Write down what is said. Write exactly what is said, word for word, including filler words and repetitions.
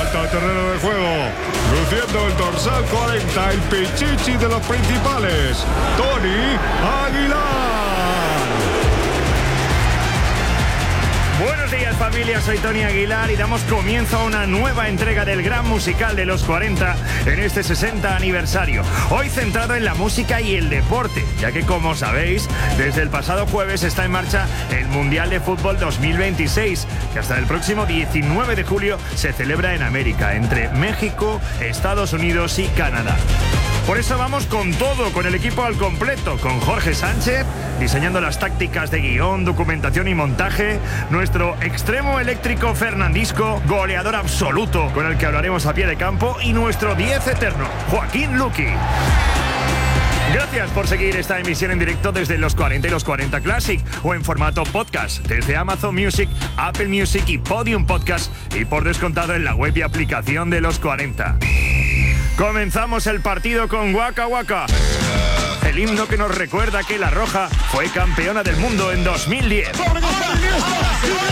vuelta al terreno de juego, luciendo el dorsal cuarenta, el pichichi de los principales, Tony Aguilar. Buenos días, familia, soy Tony Aguilar y damos comienzo a una nueva entrega del gran musical de los cuarenta en este sesenta aniversario. Hoy centrado en la música y el deporte, ya que, como sabéis, desde el pasado jueves está en marcha el Mundial de Fútbol dos mil veintiséis, que hasta el próximo diecinueve de julio se celebra en América, entre México, Estados Unidos y Canadá. Por eso vamos con todo, con el equipo al completo, con Jorge Sánchez, diseñando las tácticas de guión, documentación y montaje, nuestro extremo eléctrico Fernandisco, goleador absoluto, con el que hablaremos a pie de campo, y nuestro diez eterno, Joaquín Luqui. Gracias por seguir esta emisión en directo desde Los cuarenta y Los cuarenta Classic o en formato podcast desde Amazon Music, Apple Music y Podium Podcast, y por descontado en la web y aplicación de Los cuarenta. Comenzamos el partido con Waka Waka, el himno que nos recuerda que La Roja fue campeona del mundo en dos mil diez.